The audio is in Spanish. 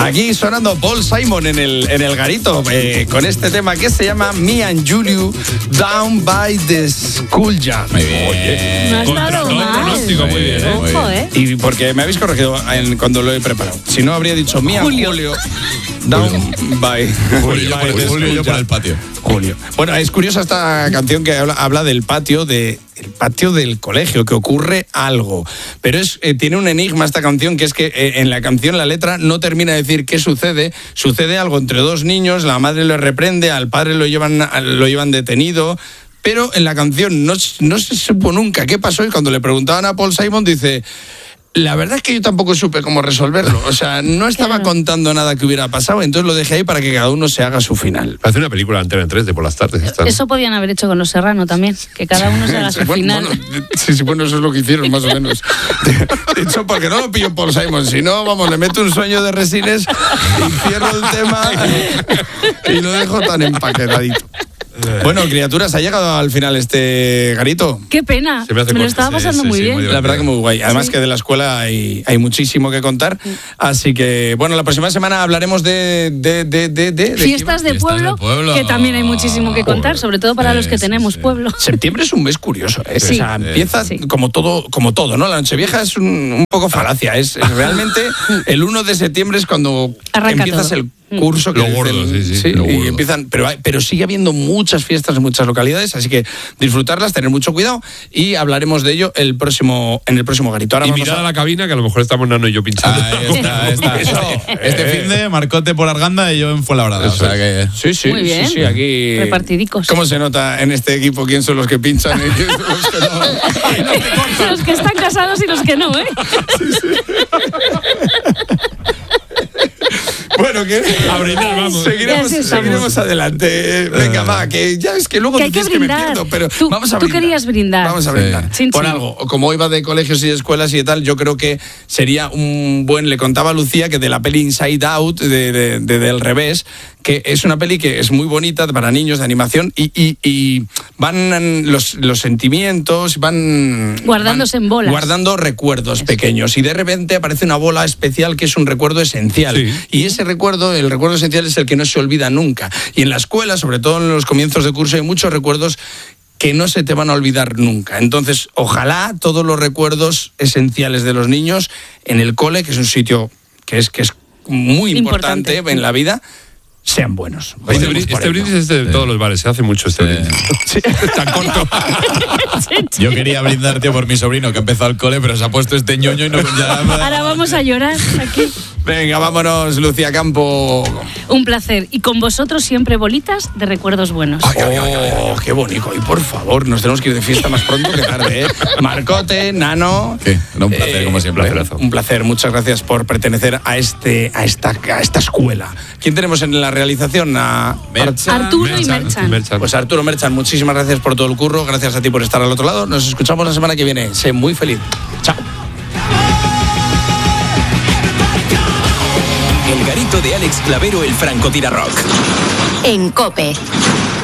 Aquí sonando Paul Simon en el garito con este tema que se llama Me and Julio Down by the Schoolyard. Muy bien. Oye, no ha estado mal. Pronóstico, muy bien, ¿eh? Ojo, Y porque me habéis corregido cuando lo he preparado. Si no, habría dicho Me and Julio Down by the Julio, yo para el patio. Julio. Bueno, es curiosa esta canción que habla del patio del colegio, que ocurre algo. Pero tiene un enigma esta canción, que es que en la canción la letra no termina de decir qué sucede. Sucede algo entre dos niños, la madre le reprende, al padre lo llevan detenido. Pero en la canción no se supo nunca qué pasó, y cuando le preguntaban a Paul Simon dice: la verdad es que yo tampoco supe cómo resolverlo. O sea, no estaba contando nada que hubiera pasado, entonces lo dejé ahí para que cada uno se haga su final. Hace una película de Antena 3 de por las tardes. Eso podían haber hecho con Los Serrano también, que cada uno se haga su final. Bueno, eso es lo que hicieron, más o menos. De hecho, porque no lo pillo Paul Simon, si no, vamos, le meto un sueño de Resines y cierro el tema y lo dejo tan empaquetadito. Bueno, criaturas, ha llegado al final este garito. Qué pena, me lo estaba pasando muy bien. La verdad que muy guay. Además que de la escuela hay muchísimo que contar. Así que, bueno, la próxima semana hablaremos de fiestas de pueblo, que también hay muchísimo que contar, sobre todo para los que tenemos pueblo. Septiembre es un mes curioso, ¿eh? Sí. O sea, empieza como todo, ¿no? La Nochevieja es un poco falacia. Es realmente el 1 de septiembre es cuando arranca empiezas todo. El curso que lo gordo, sí, lo y gordo. empiezan, pero sigue habiendo muchas fiestas en muchas localidades, así que disfrutarlas, tener mucho cuidado, y hablaremos de ello en el próximo garito. Ahora y mirad a la cabina, que a lo mejor estamos Nano y yo pinchando. Está. Este fin de Marcote por Arganda y yo en Fuenlabrada. O sea que... Sí, muy bien. Sí, aquí repartidicos. ¿Cómo se nota en este equipo quién son los que pinchan y quién son los que no? Los que están casados y los que no, ¿eh? Bueno, que a brindar, vamos. Seguiremos adelante. Venga, va, que ya es que luego que hay que brindar. Me pierdo, pero tú querías brindar. Vamos a brindar. Sí. Por algo, como hoy va de colegios y de escuelas y de tal, yo creo que sería le contaba a Lucía que de la peli Inside Out, del revés, que es una peli que es muy bonita para niños, de animación, y van los sentimientos, van guardándose en bolas. Guardando recuerdos pequeños, y de repente aparece una bola especial que es un recuerdo esencial. Sí. Y ese recuerdo, el recuerdo esencial, es el que no se olvida nunca. Y en la escuela, sobre todo en los comienzos de curso, hay muchos recuerdos que no se te van a olvidar nunca. Entonces, ojalá todos los recuerdos esenciales de los niños en el cole, que es un sitio que es muy importante en la vida, sean buenos. Este brindis es de todos los bares, se hace mucho este brindis. Sí. Tan corto. Yo quería brindar, tío, por mi sobrino que ha empezado el cole, pero se ha puesto este ñoño y no... Ahora vamos a llorar aquí. Venga, vámonos, Lucía Campo. Un placer. Y con vosotros siempre bolitas de recuerdos buenos. Qué bonito. Y por favor, nos tenemos que ir de fiesta más pronto que tarde, ¿eh? Marcote, Nano. ¿Qué? Un placer, como siempre. Un placer. Muchas gracias por pertenecer a esta escuela. ¿Quién tenemos en la realización? Arturo y Merchan. Pues Arturo Merchan, muchísimas gracias por todo el curro. Gracias a ti por estar al otro lado. Nos escuchamos la semana que viene. Sé muy feliz. Chao. El garito de Alex Clavero, el francotirador. En COPE.